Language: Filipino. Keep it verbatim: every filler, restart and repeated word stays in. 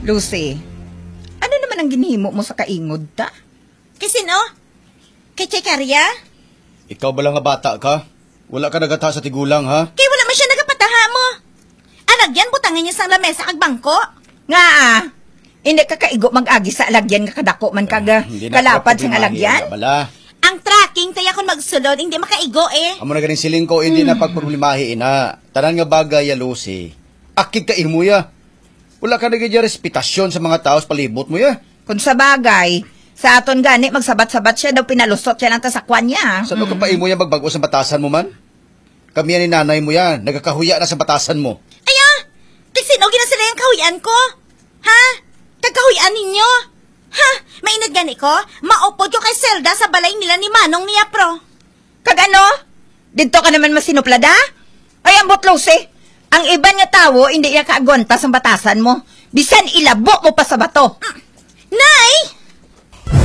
Lucy, ano naman ang ginhimo mo sa kaingod ta? Kay sino? Kay Checaria? Ikaw ba lang nga bata ka? Wala ka nagata sa tigulang, ha? Kay wala man siya nagapataha mo. Alagyan, butangin niya sang lamesa kag bangko. Nga ah, hindi ka kaigo mag-agi sa alagyan nga kadako man kaga Hindi na kalapad ka sang alagyan? Bala. Ang tracking tayo kung magsulod, hindi makaigo eh. Amo na ganing siling ko, hindi na pagproblemahi ina. Tanan nga bagay ya, Lucy. Akig ka imo ya. Wala ka nagigya respitasyon sa mga tao sa palibot mo ya. Kung sa bagay, sa aton gani, magsabat-sabat siya daw pinalusot siya lang ta sa kwan niya. Saan ka pa imo ya magbago sa batasan mo man? Kami yan ni nanay mo yan, nagkakahuya na sa batasan mo. Aya, kay sino ginasila yung kahuyan ko? Ha? Tagkahuyan ninyo? Ha? Mainad gani ko? Maupod ko kay Zelda sa balay nila ni Manong niya, pro. Kagano? Dito ka naman masinuplada? Ay, ambot, Lucy. Ang iba nga tawo, hindi niya kaagwantas ang batasan mo. Bisan ilabo mo pa sa bato. Mm.